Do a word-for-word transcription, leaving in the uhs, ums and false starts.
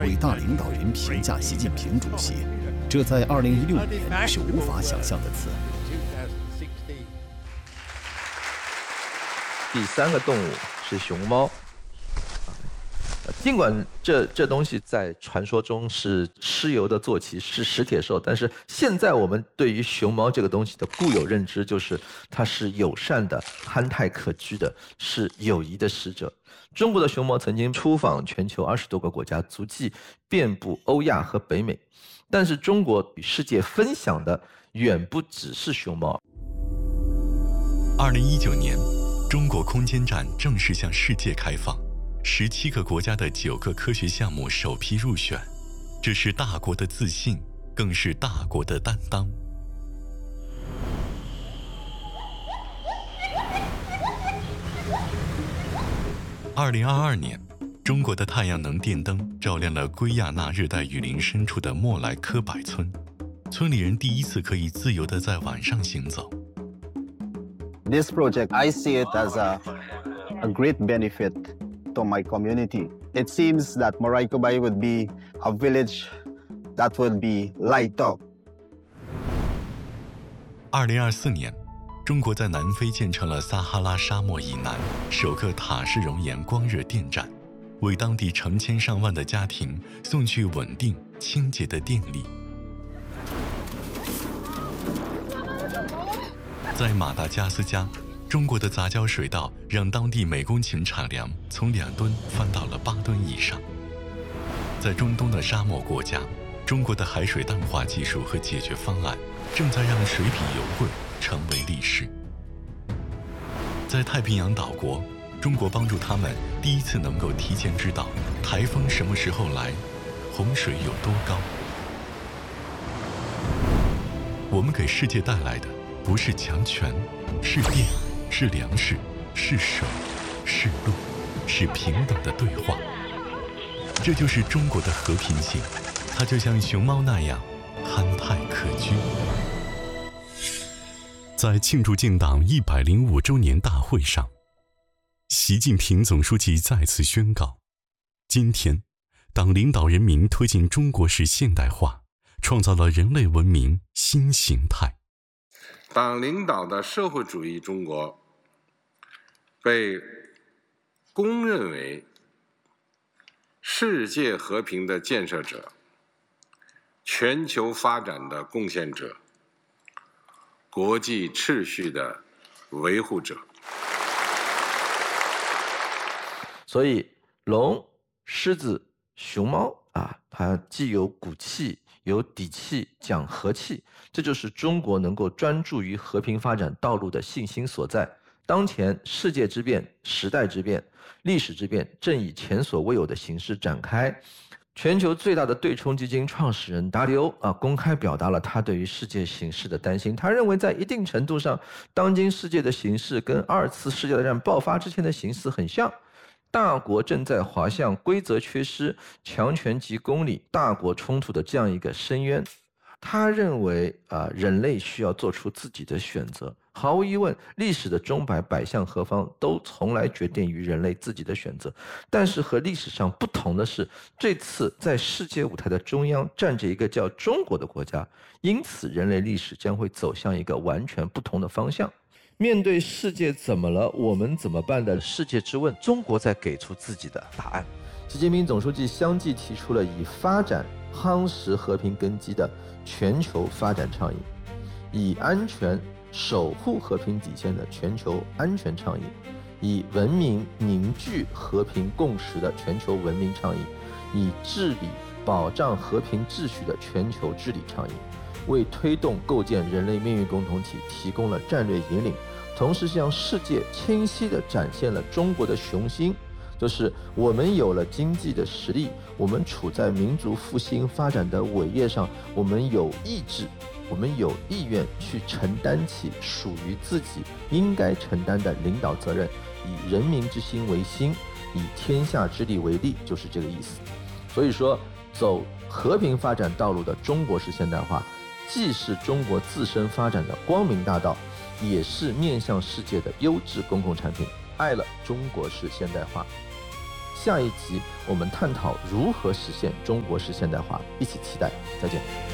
伟大领导人评价习近平主席，这在二零一六年是无法想象的词。 第三个动物是熊猫，尽管这这东西在传说中是蚩尤的坐骑，是食铁兽，但是现在我们对于熊猫这个东西的固有认知就是它是友善的、憨态可掬的，是友谊的使者。中国的熊猫曾经出访全球二十多个国家，足迹遍布欧亚和北美，但是中国与世界分享的远不只是熊猫。 二零一九年，中国空间站正式向世界开放，十七个国家的九个科学项目首批入选，这是大国的自信，更是大国的担当。二零二二年，中国的太阳能电灯照亮了圭亚那热带雨林深处的莫莱科柏村，村里人第一次可以自由地在晚上行走。 This project, I see it as a, a great benefit to my community. It seems that Moray Cubay would be a village that would be light up. 二零二四年，中国在南非建成了撒哈拉沙漠以南首个塔式熔岩光热电站，为当地成千上万的家庭送去稳定、清洁的电力。在马达加斯加，中国的杂交水稻让当地每公顷产粮从两吨翻到了八吨以上。在中东的沙漠国家，中国的海水淡化技术和解决方案正在让水比油贵成为历史。在太平洋岛国，中国帮助他们第一次能够提前知道台风什么时候来，洪水有多高。我们给世界带来的不是强权，是电，是粮食，是水，是路，是平等的对话。这就是中国的和平性，它就像熊猫那样憨态可掬。在庆祝建党一百零五周年大会上，习近平总书记再次宣告，今天，党领导人民推进中国式现代化，创造了人类文明新形态。 党领导的社会主义中国被公认为世界和平的建设者、全球发展的贡献者、国际秩序的维护者。 所以，龙、狮子、熊猫啊，它既有骨气，有底气，讲和气，这就是中国能够专注于和平发展道路的信心所在。当前世界之变、时代之变、历史之变正以前所未有的形式展开。全球最大的对冲基金创始人达里欧啊，公开表达了他对于世界形势的担心。他认为，在一定程度上，当今世界的形势跟二次世界大战爆发之前的形势很像。大国正在滑向规则缺失、强权及公理、大国冲突的这样一个深渊。他认为啊、呃，人类需要做出自己的选择。毫无疑问，历史的钟摆摆向何方，都从来决定于人类自己的选择。但是和历史上不同的是，这次在世界舞台的中央站着一个叫中国的国家，因此人类历史将会走向一个完全不同的方向。面对世界怎么了，我们怎么办的世界之问，中国在给出自己的答案。习近平总书记相继提出了以发展夯实和平根基的全球发展倡议，以安全守护和平底线的全球安全倡议，以文明凝聚和平共识的全球文明倡议，以治理保障和平秩序的全球治理倡议，为推动构建人类命运共同体提供了战略引领，同时向世界清晰地展现了中国的雄心，就是我们有了经济的实力，我们处在民族复兴发展的伟业上，我们有意志，我们有意愿去承担起属于自己应该承担的领导责任，以人民之心为心，以天下之力为力，就是这个意思。所以说，走和平发展道路的中国式现代化，既是中国自身发展的光明大道，也是面向世界的优质公共产品。爱了中国式现代化。 下一集我们探讨如何实现中国式现代化，一起期待。再见。